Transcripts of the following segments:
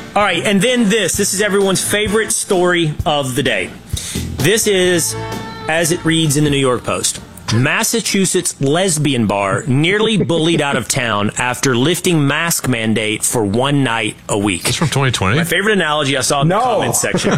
All right, and then this is everyone's favorite story of the day. This is, as it reads in the New York Post, Massachusetts lesbian bar nearly bullied out of town after lifting mask mandate for one night a week. It's from 2020. My favorite analogy I saw in the comments section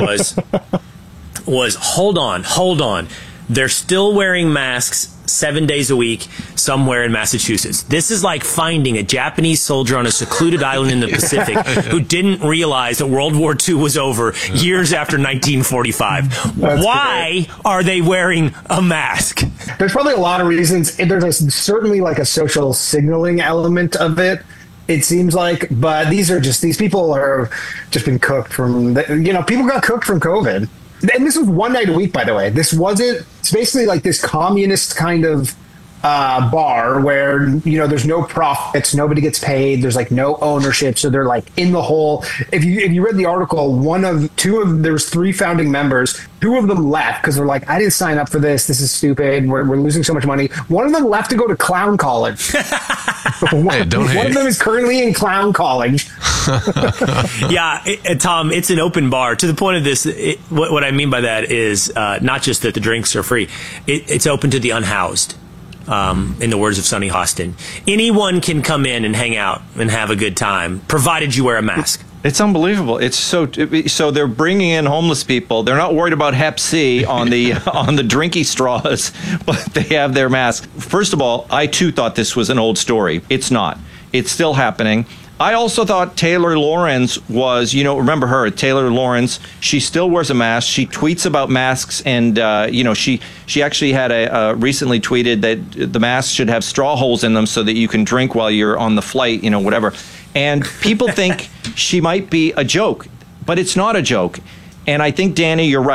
was hold on. They're still wearing masks 7 days a week somewhere in Massachusetts. This is like finding a Japanese soldier on a secluded island in the Pacific who didn't realize that World War II was over years after 1945. Why are they wearing a mask? There's probably a lot of reasons. There's certainly like a social signaling element of it. It seems like, but these people are just been cooked from, people got cooked from COVID. And this was one night a week, by the way. It's basically like this communist kind of bar where, there's no profits, nobody gets paid, there's like no ownership. So they're like in the hole. If you read the article, there was 3 founding members. 2 of them left because they're like, I didn't sign up for this. This is stupid. We're losing so much money. One of them left to go to clown college. One of them is currently in clown college. Yeah, Tom, it's an open bar. To the point of this, what I mean by that is not just that the drinks are free. It's open to the unhoused. In the words of Sonny Hostin, anyone can come in and hang out and have a good time, provided you wear a mask. It's unbelievable. It's so they're bringing in homeless people. They're not worried about Hep C on the drinky straws, but they have their masks. First of all, I too thought this was an old story. It's not. It's still happening. I also thought Taylor Lorenz was, remember her, Taylor Lorenz. She still wears a mask. She tweets about masks, and she actually had recently tweeted that the masks should have straw holes in them so that you can drink while you're on the flight, whatever. And people think she might be a joke, but it's not a joke. And I think, Danny, you're right.